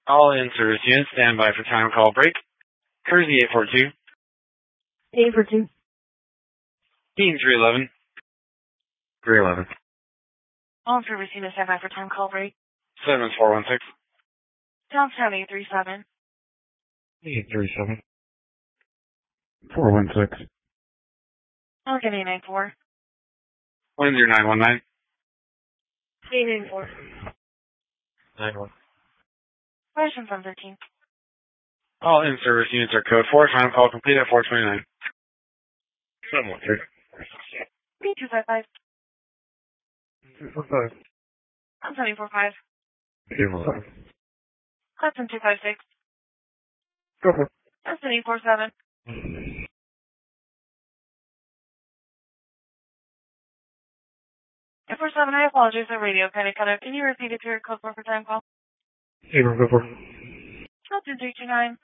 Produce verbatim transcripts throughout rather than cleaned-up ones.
All in-service units, stand by for time call break. Kersey eight four two. eight four two. Beam three eleven. three eleven. All in-service units, stand by for time call break. seven four one six. Johnstown eight three seven. eight three seven. four one six. Elgin eight nine four. Windsor nine one nine. eight eight four. nine one. Question from thirteen. All in-service units are code four. Time call complete at four twenty-nine. seven one three. B two five five. two four five. Hudson eight four five. two four five. Hudson two five six. Go for it. Hudson eight four seven. eight four seven, I apologize, the radio kind of cut out. Can you repeat it to your code four for time call? Abram, go for it. Hudson three two nine.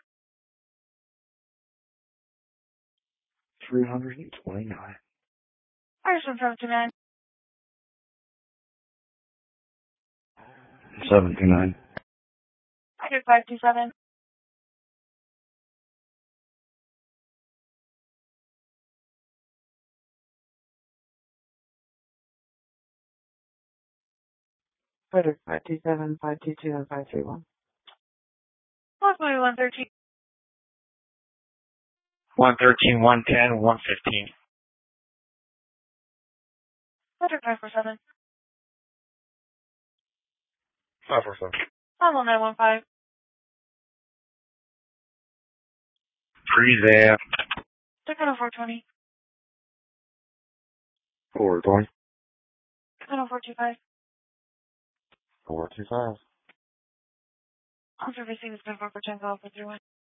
three hundred twenty-nine. Harrison seven two nine. seven two nine. Tiger five two seven. Tiger five two seven, five two two, and five three one. Possibly one thirteen. one thirteen, one ten, one fifteen. Tiger five four seven. five four seven. Model nine one five. Freeze app. Dakota four twenty. four twenty. Dakota four two five. four two five. All servicing is been for ten call for three one.